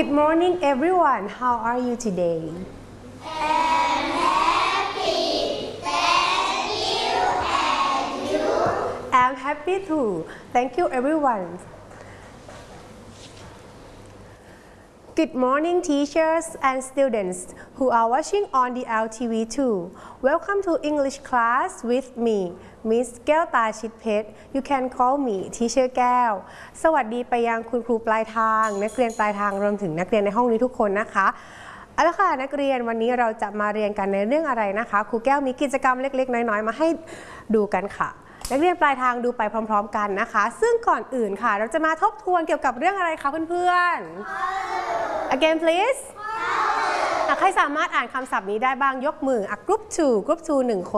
Good morning everyone. How are you today? I'm happy. Thank you. And you? I'm happy too. Thank you everyone. Good morning teachers and students who are watching on the LTV2. Welcome to English class with me, Miss แก้วตาชิดเพชร You can call me Teacher แก้ว สวัสดีไปยังคุณครูปลายทางนักเรียนปลายทางรวมถึงนักเรียนในห้องนี้ทุกคนนะคะเอาละค่ะนักเรียนวันนี้เราจะมาเรียนกันในเรื่องอะไรนะคะครูแก้วมีกิจกรรมเล็กๆน้อยๆมาให้ดูกันค่ะนักเรียนปลายทางดูไปพร้อมๆกันนะคะซึ่งก่อนอื่นค่ะเราจะมาทบทวนเกี่ยวกับเรื่องอะไรคะเพื่อนๆ Again please ใครสามารถอ่านคำศัพท์นี้ได้บ้างยกมือ Group 2 1 คน